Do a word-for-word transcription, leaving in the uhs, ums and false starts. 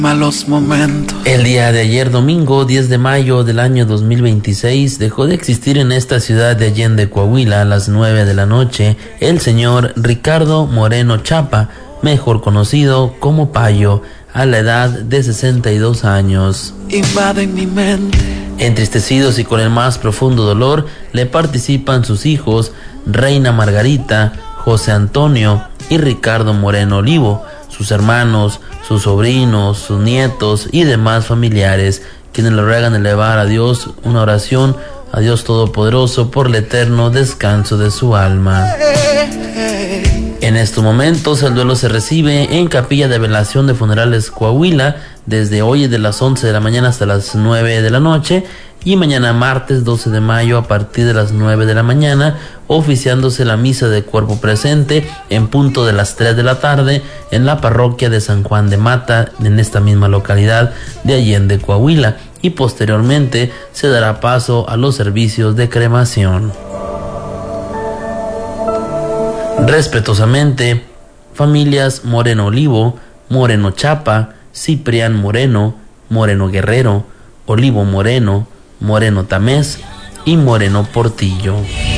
Malos momentos. El día de ayer, domingo diez de mayo del año dos mil veintiséis, dejó de existir en esta ciudad de Allende, Coahuila, a las nueve de la noche, el señor Ricardo Moreno Chapa, mejor conocido como Payo, a la edad de sesenta y dos años. Invaden mi mente. Entristecidos y con el más profundo dolor, le participan sus hijos, Reina Margarita, José Antonio y Ricardo Moreno Olivo, sus hermanos, sus sobrinos, sus nietos y demás familiares, quienes le ruegan elevar a Dios una oración, a Dios Todopoderoso, por el eterno descanso de su alma. En estos momentos el duelo se recibe en Capilla de Velación de Funerales Coahuila, desde hoy de las once de la mañana hasta las nueve de la noche, y mañana martes doce de mayo a partir de las nueve de la mañana, oficiándose la misa de cuerpo presente en punto de las tres de la tarde en la parroquia de San Juan de Mata, en esta misma localidad de Allende, Coahuila, y posteriormente se dará paso a los servicios de cremación. Respetuosamente, familias Moreno Olivo, Moreno Chapa, Ciprián Moreno, Moreno Guerrero, Olivo Moreno, Moreno Tamés y Moreno Portillo.